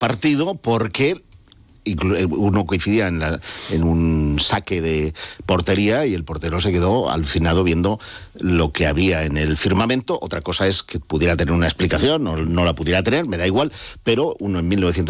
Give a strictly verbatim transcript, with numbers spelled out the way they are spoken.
partido porque uno coincidía en, la, en un saque de portería y el portero se quedó alucinado viendo lo que había en el firmamento. Otra cosa es que pudiera tener una explicación o no la pudiera tener, me da igual, pero uno en mil novecientos